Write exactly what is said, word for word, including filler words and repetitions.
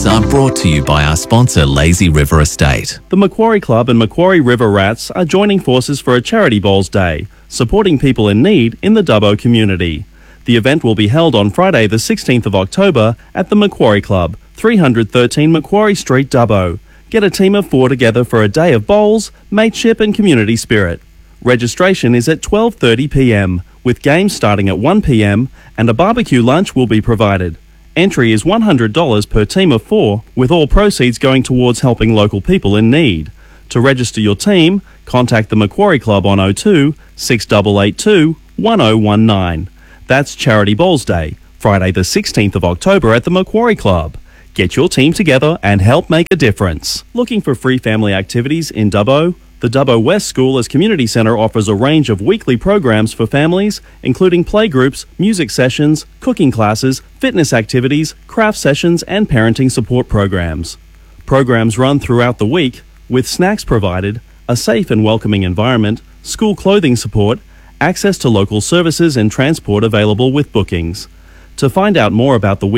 Are brought to you by our sponsor Lazy River Estate. The Macquarie Club and Macquarie River Rats are joining forces for a Charity Bowls Day, supporting people in need in the Dubbo community. The event will be held on Friday the sixteenth of October at the Macquarie Club, three thirteen Macquarie Street, Dubbo. Get a team of four together for a day of bowls, mateship and community spirit. Registration is at twelve thirty p m, with games starting at one p m and a barbecue lunch will be provided. Entry is one hundred dollars per team of four, with all proceeds going towards helping local people in need. To register your team, contact the Macquarie Club on oh two, six eight eight two, one oh one nine. That's Charity Bowls Day, Friday the sixteenth of October at the Macquarie Club. Get your team together and help make a difference. Looking for free family activities in Dubbo? The Dubbo West School as Community Centre offers a range of weekly programs for families, including playgroups, music sessions, cooking classes, fitness activities, craft sessions and parenting support programs. Programs run throughout the week, with snacks provided, a safe and welcoming environment, school clothing support, access to local services and transport available with bookings. To find out more about the week